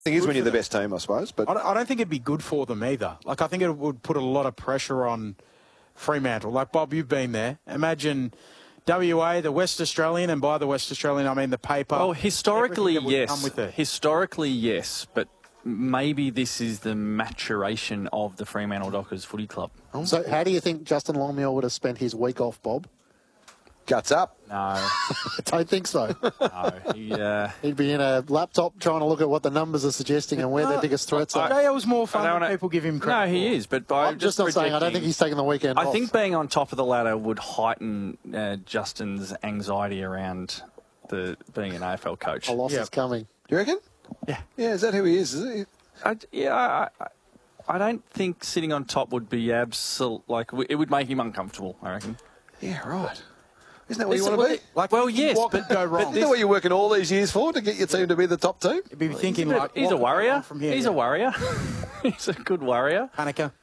thing is when you're the best team, I suppose. But I don't think it'd be good for them either. Like, I think it would put a lot of pressure on Fremantle. Like, Bob, you've been there. Imagine WA, the West Australian, and by the West Australian, I mean the paper. Oh, historically, yes. With it. Historically, yes. But maybe this is the maturation of the Fremantle Dockers Footy Club. So how do you think Justin Longmuir would have spent his week off, Bob? guts up. No. I don't think so. No. He'd be in a laptop trying to look at what the numbers are suggesting and where their biggest threats are. JL was more fun than people give him credit. No, he is, but I'm just not saying I don't think he's taking the weekend off. I think being on top of the ladder would heighten Justin's anxiety around being an AFL coach. A loss is coming. Do you reckon? Yeah. Yeah, is that who he is? Is it? I don't think sitting on top would be it would make him uncomfortable, I reckon. Yeah, right. Isn't that what you want to be? Well, yes, what could go wrong? Isn't that what you're working all these years for, to get your team to be the top team? You'd be thinking he's a warrior. From here, he's a warrior. He's a good warrior. Panica.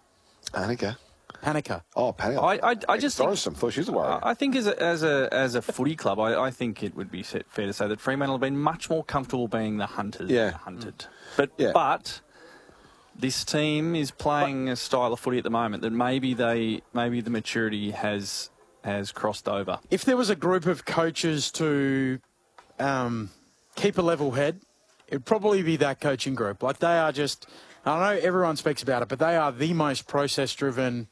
Oh, Panica. I just think, thought she was a warrior. I think as a footy club, I think it would be fair to say that Fremantle have been much more comfortable being the hunters than the hunted. But this team is playing a style of footy at the moment that maybe the maturity has crossed over. If there was a group of coaches to keep a level head, it'd probably be that coaching group. Like, they are just, I know everyone speaks about it, but they are the most process-driven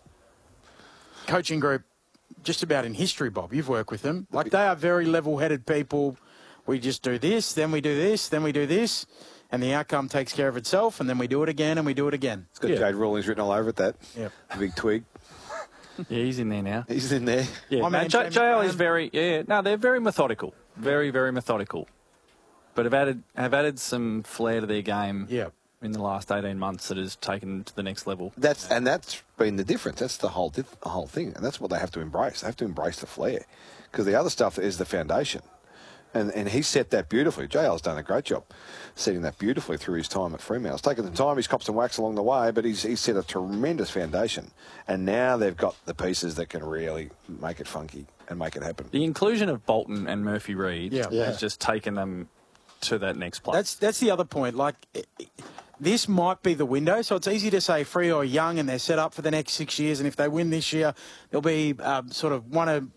coaching group just about in history, Bob. You've worked with them. Like, they are very level-headed people. We just do this, then we do this, then we do this, and the outcome takes care of itself, and then we do it again, and we do it again. It's got Jade Rawlings written all over it, that. Yep. The big twig. Yeah, he's in there now. He's in there. Yeah, JL is very, they're very methodical. Very, very methodical. But have added some flair to their game in the last 18 months that has taken them to the next level. That's been the difference. That's the whole thing. And that's what they have to embrace. They have to embrace the flair. Because the other stuff is the foundation. And he set that beautifully. JL's done a great job setting that beautifully through his time at Fremantle. It's taken some time. He's copped some wax along the way, but he's set a tremendous foundation. And now they've got the pieces that can really make it funky and make it happen. The inclusion of Bolton and Murphy Reid has just taken them to that next place. That's the other point. Like, this might be the window, so it's easy to say Freo are young and they're set up for the next 6 years, and if they win this year, they'll be sort of one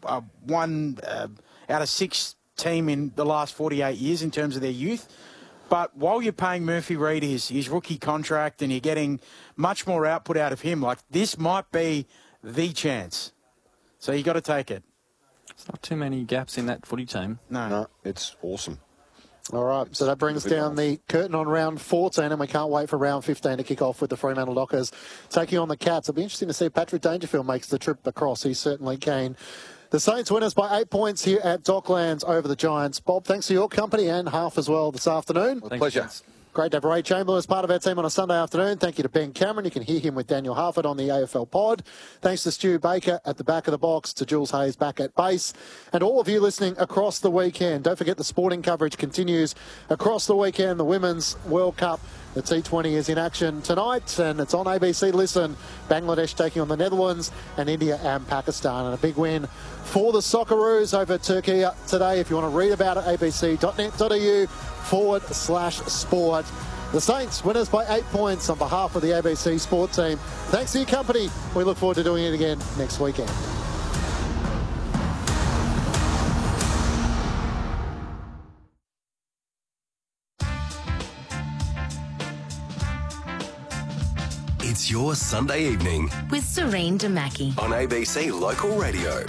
out of six team in the last 48 years in terms of their youth. But while you're paying Murphy Reid his rookie contract and you're getting much more output out of him, like, this might be the chance. So you got to take it. There's not too many gaps in that footy team. No, it's awesome. All right, so that brings down the curtain on round 14, and we can't wait for round 15 to kick off with the Fremantle Dockers taking on the Cats. It'll be interesting to see if Patrick Dangerfield makes the trip across. He's certainly keen. The Saints winners by 8 points here at Docklands over the Giants. Bob, thanks for your company and half as well this afternoon. Pleasure. Great to have Ray Chamberlain as part of our team on a Sunday afternoon. Thank you to Ben Cameron. You can hear him with Daniel Harford on the AFL pod. Thanks to Stu Baker at the back of the box, to Jules Hayes back at base, and all of you listening across the weekend. Don't forget the sporting coverage continues across the weekend. The Women's World Cup, the T20 is in action tonight, and it's on ABC Listen. Bangladesh taking on the Netherlands, and India and Pakistan. And a big win for the Socceroos over Turkey today. If you want to read about it, abc.net.au/sport. The Saints winners by 8 points on behalf of the ABC Sport team. Thanks for your company. We look forward to doing it again next weekend. It's your Sunday evening with Serene Damaki on ABC Local Radio.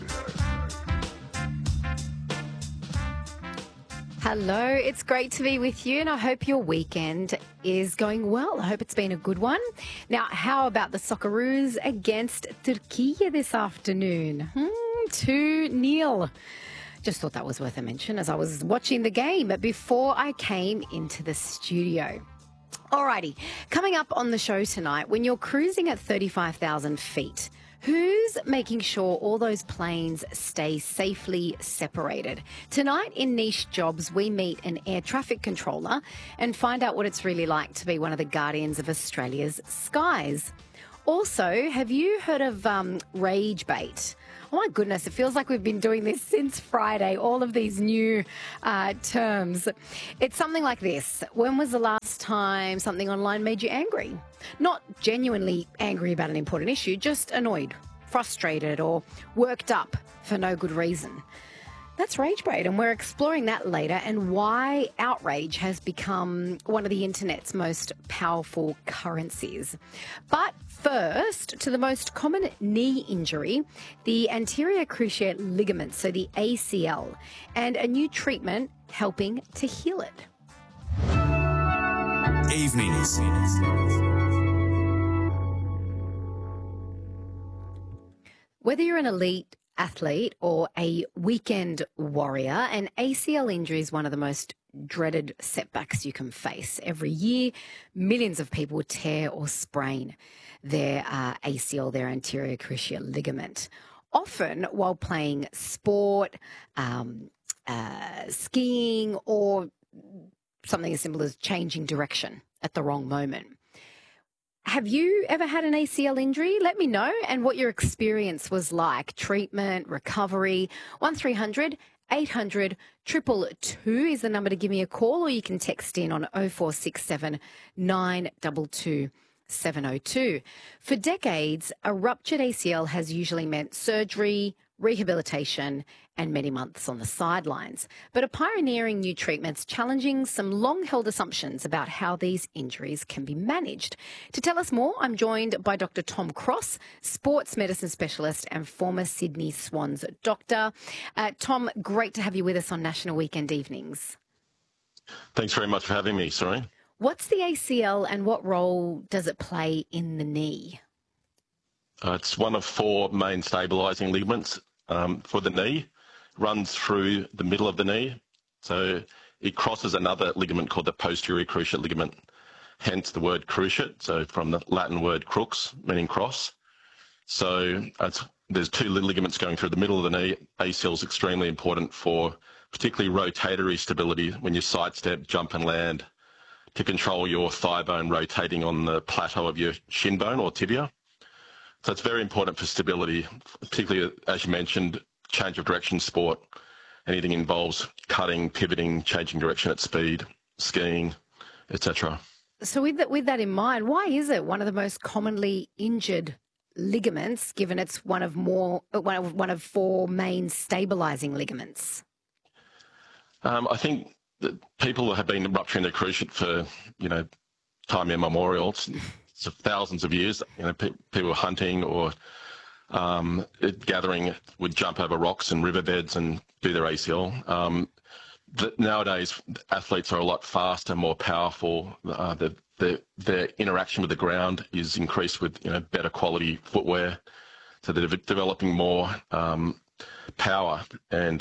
Hello, it's great to be with you, and I hope your weekend is going well. I hope it's been a good one. Now, how about the Socceroos against Turkey this afternoon? 2-0. Just thought that was worth a mention as I was watching the game before I came into the studio. Alrighty, coming up on the show tonight, when you're cruising at 35,000 feet, who's making sure all those planes stay safely separated? Tonight in Niche Jobs, we meet an air traffic controller and find out what it's really like to be one of the guardians of Australia's skies. Also, have you heard of rage bait? Oh my goodness, it feels like we've been doing this since Friday, all of these new terms. It's something like this. When was the last time something online made you angry? Not genuinely angry about an important issue, just annoyed, frustrated or worked up for no good reason. That's rage bait, and we're exploring that later and why outrage has become one of the internet's most powerful currencies. But first, to the most common knee injury, the anterior cruciate ligament, so the ACL, and a new treatment helping to heal it. Evenings. Whether you're an elite athlete or a weekend warrior, an ACL injury is one of the most dreaded setbacks you can face. Every year, millions of people tear or sprain their ACL, their anterior cruciate ligament, often while playing sport, skiing, or something as simple as changing direction at the wrong moment. Have you ever had an ACL injury? Let me know and what your experience was like. Treatment, recovery. 1300 800 222 is the number to give me a call, or you can text in on 0467 922 702. For decades, a ruptured ACL has usually meant surgery, rehabilitation, and many months on the sidelines, but are pioneering new treatments challenging some long-held assumptions about how these injuries can be managed. To tell us more, I'm joined by Dr. Tom Cross, sports medicine specialist and former Sydney Swans doctor. Tom, great to have you with us on National Weekend Evenings. Thanks very much for having me, sorry. What's the ACL and what role does it play in the knee? It's one of four main stabilising ligaments for the knee. Runs through the middle of the knee. So it crosses another ligament called the posterior cruciate ligament, hence the word cruciate, so from the Latin word crux, meaning cross. So there's two ligaments going through the middle of the knee. ACL is extremely important for particularly rotatory stability when you sidestep, jump and land, to control your thigh bone rotating on the plateau of your shin bone or tibia. So it's very important for stability, particularly, as you mentioned, change of direction sport. Anything involves cutting, pivoting, changing direction at speed, skiing, etc. So with that in mind, why is it one of the most commonly injured ligaments, given it's one of four main stabilising ligaments? I think that people have been rupturing their cruciate for, time immemorial. So thousands of years, people hunting or gathering would jump over rocks and riverbeds and do their ACL. Nowadays, athletes are a lot faster, more powerful. Their interaction with the ground is increased with better quality footwear. So they're developing more power, and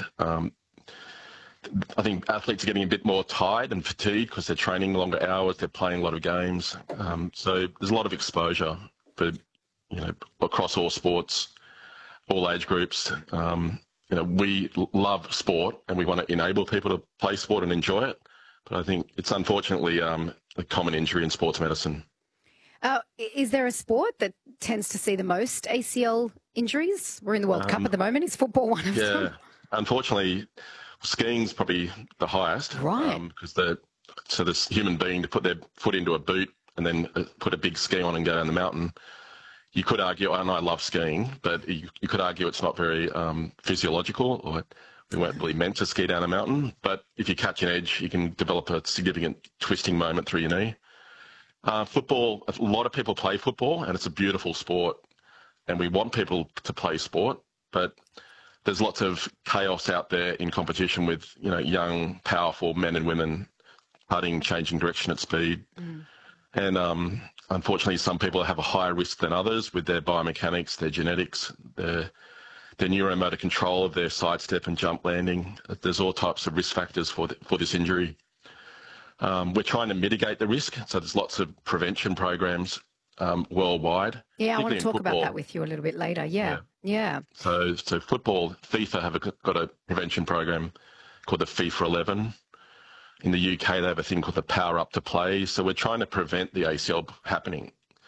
I think athletes are getting a bit more tired and fatigued because they're training longer hours, they're playing a lot of games. So there's a lot of exposure for across all sports, all age groups. We love sport and we want to enable people to play sport and enjoy it. But I think it's unfortunately a common injury in sports medicine. Is there a sport that tends to see the most ACL injuries? We're in the World Cup at the moment. Is football one of them? Yeah, unfortunately, skiing's probably the highest. Right. Because this human being to put their foot into a boot and then put a big ski on and go down the mountain. You could argue, and I love skiing, but you could argue it's not very physiological, or we weren't really meant to ski down a mountain. But if you catch an edge, you can develop a significant twisting moment through your knee. Football, a lot of people play football, and it's a beautiful sport, and we want people to play sport, but there's lots of chaos out there in competition with, young, powerful men and women cutting, changing direction at speed. And unfortunately, some people have a higher risk than others with their biomechanics, their genetics, their neuromotor control of their sidestep and jump landing. There's all types of risk factors for this injury. We're trying to mitigate the risk, so there's lots of prevention programs worldwide. Yeah, I want to talk about that with you a little bit later. Yeah. So football, FIFA have got a prevention program called the FIFA 11. In the UK, they have a thing called the Power Up to Play. So we're trying to prevent the ACL happening.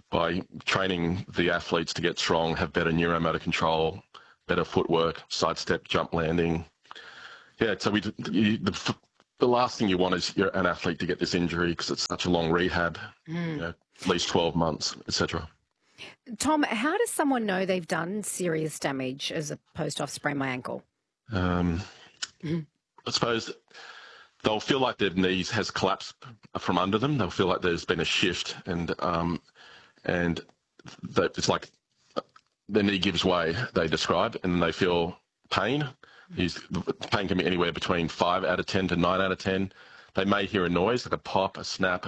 by training the athletes to get strong, have better neuromotor control, better footwork, sidestep, jump landing. Yeah, so the last thing you want is an athlete to get this injury because it's such a long rehab, at least 12 months, etc. Tom, how does someone know they've done serious damage as opposed to I've sprained my ankle? I suppose they'll feel like their knees has collapsed from under them. They'll feel like there's been a shift, and it's like their knee gives way, they describe, and they feel pain. Pain can be anywhere between 5 out of 10 to 9 out of 10. They may hear a noise, like a pop, a snap,